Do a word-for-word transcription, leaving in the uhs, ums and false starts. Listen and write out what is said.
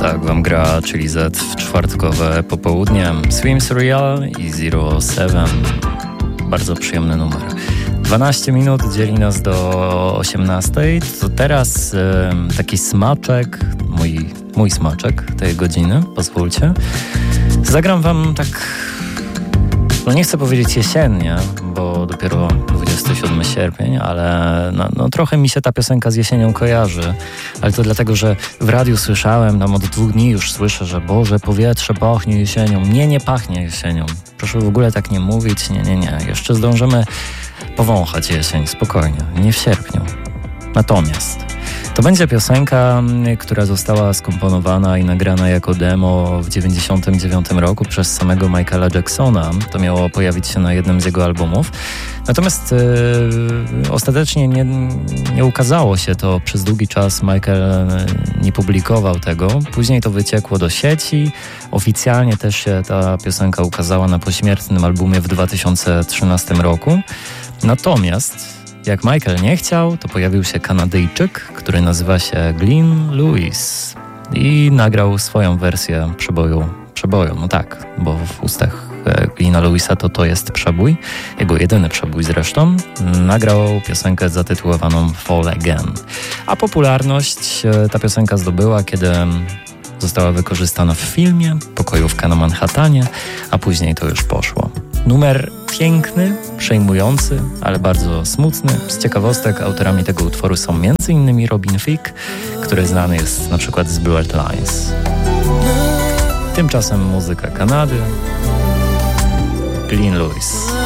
Tak wam gra Chili Z w czwartkowe popołudnie. Swim Surreal i Zero Seven. Bardzo przyjemny numer. dwanaście minut dzieli nas do osiemnastej. To teraz e, taki smaczek, mój, mój smaczek tej godziny, pozwólcie. Zagram wam tak, no nie chcę powiedzieć jesiennie, bo dopiero dwudziestego siódmego sierpnia, ale no, no trochę mi się ta piosenka z jesienią kojarzy. Ale to dlatego, że w radiu słyszałem, tam od dwóch dni już słyszę, że Boże, powietrze pachnie jesienią. Nie, nie pachnie jesienią. Proszę w ogóle tak nie mówić. Nie, nie, nie. Jeszcze zdążymy powąchać jesień, spokojnie. Nie w sierpniu. Natomiast to będzie piosenka, która została skomponowana i nagrana jako demo w dziewięćdziesiątym dziewiątym roku przez samego Michaela Jacksona. To miało pojawić się na jednym z jego albumów. Natomiast yy, ostatecznie nie, nie ukazało się to. Przez długi czas Michael nie publikował tego. Później to wyciekło do sieci. Oficjalnie też się ta piosenka ukazała na pośmiertnym albumie w dwa tysiące trzynastym roku. Natomiast jak Michael nie chciał, to pojawił się Kanadyjczyk, który nazywa się Glenn Lewis i nagrał swoją wersję przeboju. Przeboju, no tak, bo w ustach Glena Lewisa to to jest przebój, jego jedyny przebój zresztą. Nagrał piosenkę zatytułowaną Fall Again. A popularność ta piosenka zdobyła, kiedy została wykorzystana w filmie Pokojówka na Manhattanie, a później to już poszło. Numer piękny, przejmujący, ale bardzo smutny. Z ciekawostek autorami tego utworu są między innymi Robin Thicke, który znany jest na przykład z Blurred Lines. Tymczasem muzyka Kanady. Glenn Lewis.